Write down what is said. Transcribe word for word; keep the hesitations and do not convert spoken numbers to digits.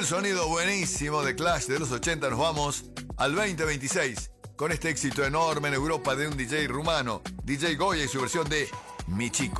el sonido buenísimo de Clash de los ochenta nos vamos al veinte veintiséis con este éxito enorme en Europa de un D J rumano, D J Goya y su versión de Mi Chico.